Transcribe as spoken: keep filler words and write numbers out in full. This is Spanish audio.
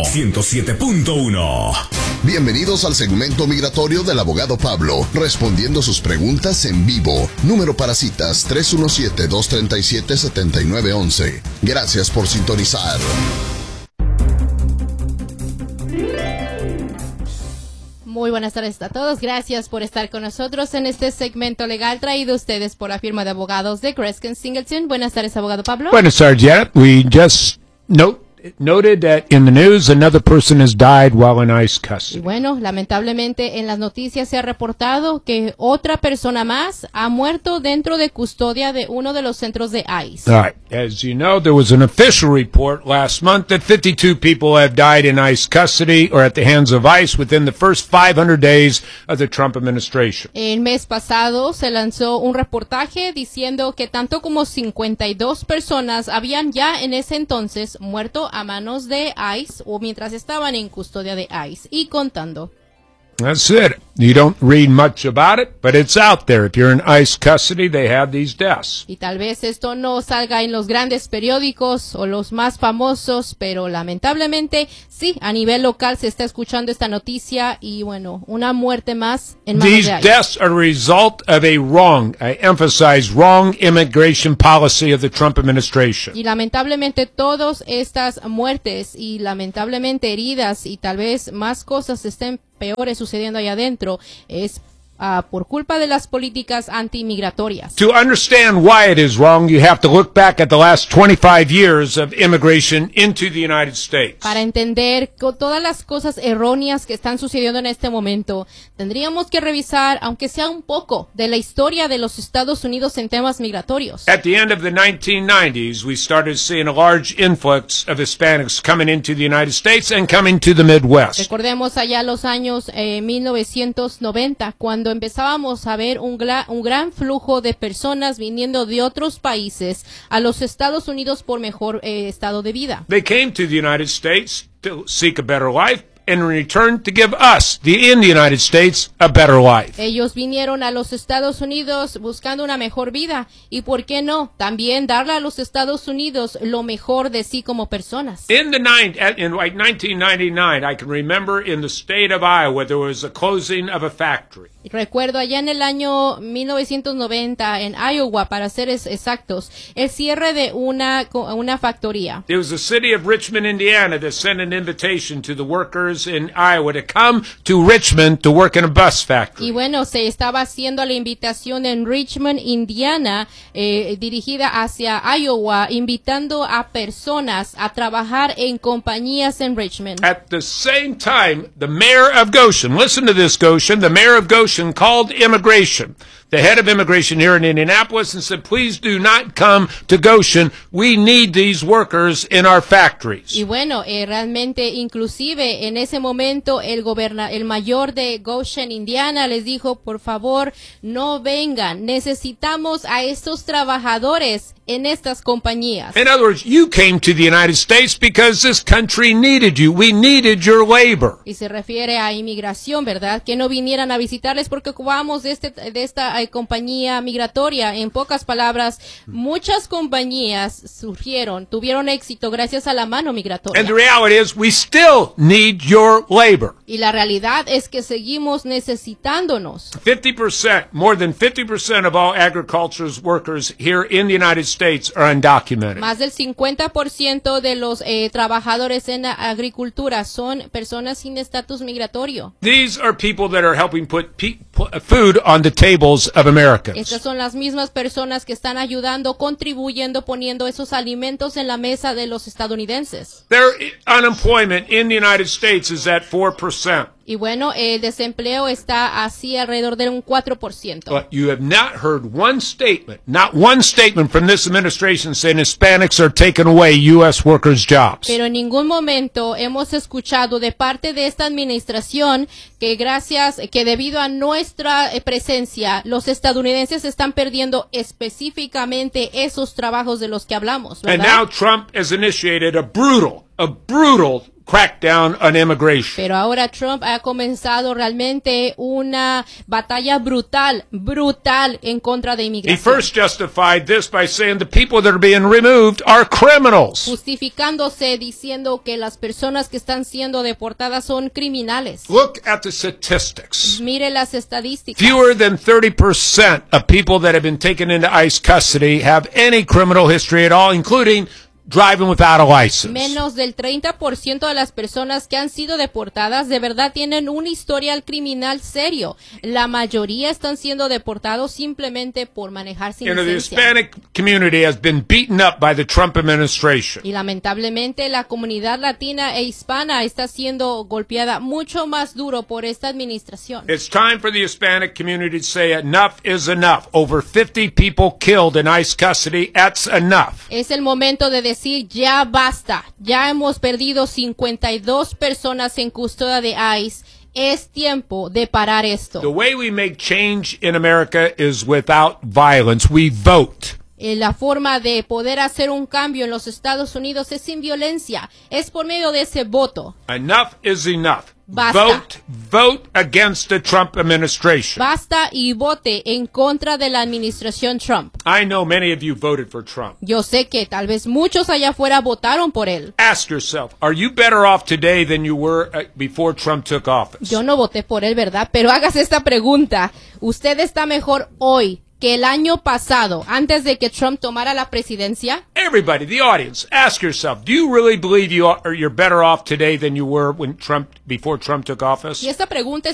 ciento siete punto uno. Bienvenidos al segmento migratorio del abogado Pablo, respondiendo sus preguntas en vivo. Número para citas tres uno siete, dos tres siete, siete nueve uno uno. Gracias por sintonizar. Muy buenas tardes a todos. Gracias por estar con nosotros en este segmento legal traído a ustedes por la firma de abogados de Kreskin Singleton. Buenas tardes, abogado Pablo. Buenas tardes, Janet. We just note noted that in the news another person has died while in ICE Y custody. bueno, lamentablemente en las noticias se ha reportado que otra persona más ha muerto dentro de custodia de uno de los centros de ICE. All right. As you know, there was an official report last month that fifty-two people have died in ICE custody or at the hands of ICE within the first five hundred days of the Trump administration. El mes pasado se lanzó un reportaje diciendo que tanto como cincuenta y dos personas habían ya en ese entonces muerto a manos de ICE o mientras estaban en custodia de ICE y contando. That's it. You don't read much about it, but it's out there. If you're in ICE custody, they have these deaths. Y tal vez esto no salga en los grandes periódicos o los más famosos, pero lamentablemente sí, a nivel local se está escuchando esta noticia y bueno, una muerte más en manos These de ICE. deaths are a result of a wrong, I emphasize, wrong immigration policy of the Trump administration. Y lamentablemente todas estas muertes y lamentablemente heridas y tal vez más cosas estén peores sucediendo allá adentro es uh, por culpa de las políticas anti-inmigratorias. To understand why it is wrong, you have to look back at the last twenty-five years of immigration into the United States. Para entender co- todas las cosas erróneas que están sucediendo en este momento, tendríamos que revisar, aunque sea un poco, de la historia de los Estados Unidos en temas migratorios. At the end of the nineteen nineties, we started seeing a large influx of Hispanics coming into the United States and coming to the Midwest. Recordemos allá los años eh, mil novecientos noventa, cuando empezábamos a ver un, gla- un gran flujo de personas viniendo de otros países a los Estados Unidos por mejor eh, estado de vida. They came to the United States to seek a better life and in return to give us, the in the United States, a better life. Ellos vinieron a los Estados Unidos buscando una mejor vida y, ¿por qué no?, también darle a los Estados Unidos lo mejor de sí como personas. In the nine, in like nineteen ninety-nine, I can remember in the state of Iowa there was a closing of a factory. Recuerdo allá en el año mil novecientos noventa en Iowa, para ser es- exactos, el cierre de una, co- una factoría. It was the city of Richmond, Indiana, that sent an invitation to the workers in Iowa to come to Richmond to work in a bus Y factory. bueno, se estaba haciendo la invitación en Richmond, Indiana, eh, dirigida hacia Iowa, invitando a personas a trabajar en compañías en Richmond. At the same time, the mayor of Goshen, listen to this, Goshen, the mayor of Goshen called immigration, the head of immigration here in Indianapolis, and said, please do not come to Goshen. We need these workers in our factories. Y bueno, eh, realmente inclusive en ese momento el goberna el mayor de Goshen, Indiana, les dijo, por favor, no vengan, necesitamos a estos trabajadores en estas compañías. In other words, you came to the United States because this country needed you. We needed your labor. Y se refiere a inmigración, ¿verdad? Que no vinieran a visitarles porque ocupamos de, este, de esta eh, compañía migratoria. En pocas palabras, muchas compañías surgieron, tuvieron éxito gracias a la mano migratoria. And the reality is we still need your labor. Y la realidad es que seguimos necesitándonos. fifty percent, more than fifty percent of all agriculture's workers here in the United States are undocumented. Más del cincuenta por ciento de los eh, trabajadores en la agricultura son personas sin estatus migratorio. These are people that are helping put pe- pu- food on the tables of Americans. Estas son las mismas personas que están ayudando, contribuyendo, poniendo esos alimentos en la mesa de los estadounidenses. Their unemployment in the United States is at four percent. Y bueno, el desempleo está así alrededor de un cuatro por ciento. But you have not heard one statement, not one statement from this administration saying Hispanics are taking away U S workers' jobs. Pero en ningún momento hemos escuchado de parte de esta administración que gracias, que debido a nuestra eh, presencia, los estadounidenses están perdiendo específicamente esos trabajos de los que hablamos, And ¿verdad? now Trump has initiated a brutal, a brutal crackdown on immigration. Pero ahora Trump ha comenzado realmente una batalla brutal, brutal en contra de He inmigración. first justified this by saying the people that are being removed are criminals. Justificándose diciendo que las personas que están siendo deportadas son criminales. Look at the statistics. Mire las estadísticas. Fewer than thirty percent of people that have been taken into ICE custody have any criminal history at all, including driving without a license. Menos del treinta por ciento de las personas que han sido deportadas de verdad tienen un historial criminal serio. La mayoría están siendo deportados simplemente por manejar sin You know, the licencia. Hispanic community has been beaten up by the Trump administration. Y lamentablemente la comunidad latina e hispana está siendo golpeada mucho más duro por esta administración. It's time for the Hispanic community to say enough is enough. Over fifty people killed in ICE custody. That's enough. Es el momento de decir ya basta. Ya hemos perdido cincuenta y dos personas en custodia de ICE. Es tiempo de parar esto. The way we make change in America is without violence. We vote. Eh, La forma de poder hacer un cambio en los Estados Unidos es sin violencia. Es por medio de ese voto. Enough is enough. Basta. Vote, vote against the Trump administration. Basta y vote en contra de la administración Trump. I know many of you voted for Trump. Yo sé que tal vez muchos allá afuera votaron por él. Ask yourself, are you better off today than you were uh, before Trump took office? Yo no voté por él, ¿verdad? Pero hágase esta pregunta. ¿Usted está mejor hoy que el año pasado, antes de que Trump tomara la presidencia? Everybody, the audience, ask yourself, do you really believe you are, you're better off today than you were when Trump, before Trump took office? Y esta pregunta es